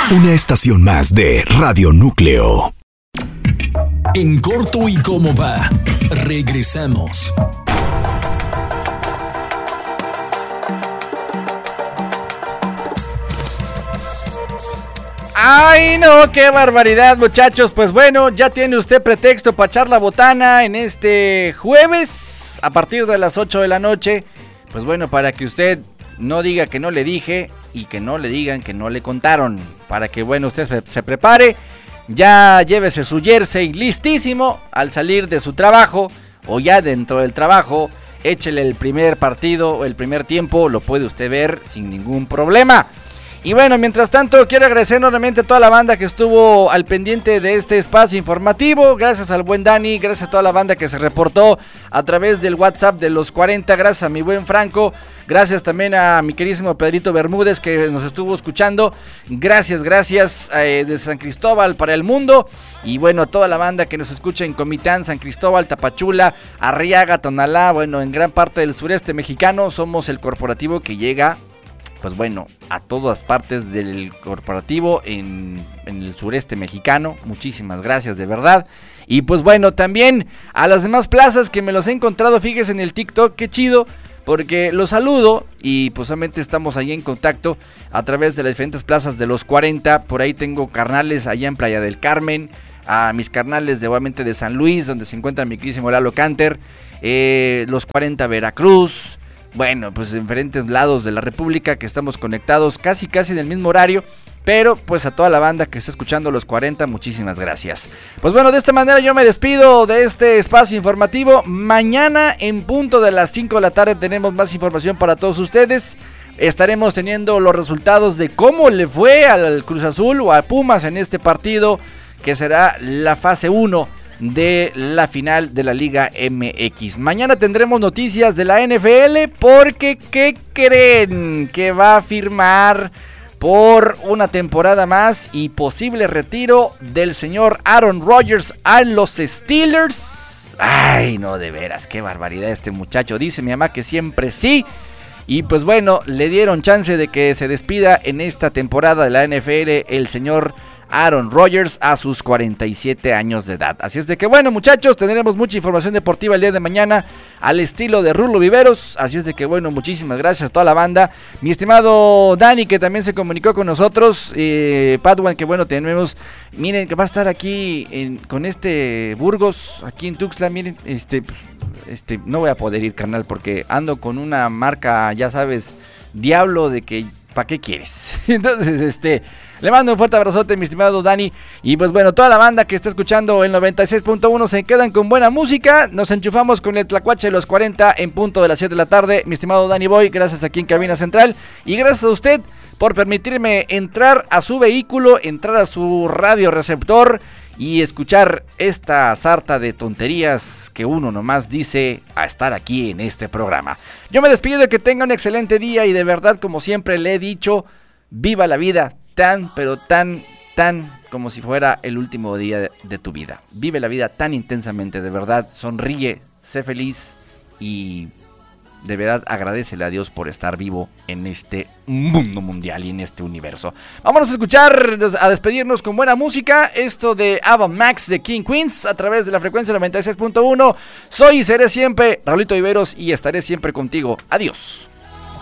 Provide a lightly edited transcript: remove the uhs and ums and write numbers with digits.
Una estación más de Radio Núcleo. En corto y cómo va, regresamos. ¡Ay, no! ¡Qué barbaridad, muchachos! Pues bueno, ya tiene usted pretexto para echar la botana en este jueves a partir de las 8 de la noche. Pues bueno, para que usted no diga que no le dije y que no le digan que no le contaron. Para que, bueno, usted se prepare, ya llévese su jersey listísimo al salir de su trabajo o ya dentro del trabajo. Échele el primer partido o el primer tiempo, lo puede usted ver sin ningún problema. Y bueno, mientras tanto, quiero agradecer enormemente a toda la banda que estuvo al pendiente de este espacio informativo. Gracias al buen Dani, gracias a toda la banda que se reportó a través del WhatsApp de los 40, gracias a mi buen Franco, gracias también a mi queridísimo Pedrito Bermúdez que nos estuvo escuchando. Gracias de San Cristóbal para el mundo. Y bueno, a toda la banda que nos escucha en Comitán, San Cristóbal, Tapachula, Arriaga, Tonalá, bueno, en gran parte del sureste mexicano. Somos el corporativo que llega, pues bueno, a todas partes del corporativo en el sureste mexicano. Muchísimas gracias, de verdad. Y pues bueno, también a las demás plazas que me los he encontrado, fíjense en el TikTok, qué chido, porque los saludo y pues solamente estamos ahí en contacto a través de las diferentes plazas de los 40. Por ahí tengo carnales allá en Playa del Carmen, a mis carnales obviamente de San Luis, donde se encuentra mi queridísimo Lalo Canter, los 40 Veracruz. Bueno, pues en diferentes lados de la República que estamos conectados casi en el mismo horario. Pero pues a toda la banda que está escuchando los 40, muchísimas gracias. Pues bueno, de esta manera yo me despido de este espacio informativo. Mañana en punto de las 5 de la tarde tenemos más información para todos ustedes. Estaremos teniendo los resultados de cómo le fue al Cruz Azul o a Pumas en este partido, que será la fase 1 de la final de la Liga MX. Mañana tendremos noticias de la NFL porque ¿qué creen? Que va a firmar por una temporada más y posible retiro del señor Aaron Rodgers a los Steelers. Ay, no, de veras, qué barbaridad este muchacho. Dice mi mamá que siempre sí. Y pues bueno, le dieron chance de que se despida en esta temporada de la NFL el señor Aaron Rodgers a sus 47 años de edad. Así es de que bueno, muchachos, tendremos mucha información deportiva el día de mañana al estilo de Rulo Viveros. Así es de que bueno, muchísimas gracias a toda la banda. Mi estimado Dani, que también se comunicó con nosotros, Padwan, que bueno, tenemos, miren, que va a estar aquí con este Burgos, aquí en Tuxtla. Miren, no voy a poder ir, carnal, porque ando con una marca, ya sabes, Diablo, de que ¿para qué quieres? Entonces, le mando un fuerte abrazote, mi estimado Dani. Y pues bueno, toda la banda que está escuchando el 96.1 se quedan con buena música. Nos enchufamos con el Tlacuache de los 40 en punto de las 7 de la tarde. Mi estimado Dani Boy, gracias aquí en Cabina Central. Y gracias a usted por permitirme entrar a su vehículo, entrar a su radio receptor y escuchar esta sarta de tonterías que uno nomás dice a estar aquí en este programa. Yo me despido de que tenga un excelente día y de verdad, como siempre le he dicho, viva la vida tan, pero tan como si fuera el último día de tu vida. Vive la vida tan intensamente, de verdad, sonríe, sé feliz y de verdad agradécele a Dios por estar vivo en este mundo mundial y en este universo. Vámonos a despedirnos con buena música. Esto de Ava Max de King Queens a través de la frecuencia 96.1. Soy y seré siempre Raulito Viveros y estaré siempre contigo. Adiós.